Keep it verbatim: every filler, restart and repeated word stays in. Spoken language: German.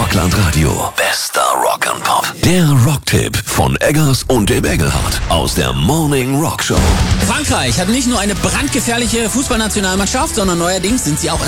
Rockland Radio. Bester Rock'n'Pop. Der Rocktipp von Eggers und dem Engelhardt aus der Morning Rock Show. Frankreich hat nicht nur eine brandgefährliche Fußballnationalmannschaft, sondern neuerdings sind sie auch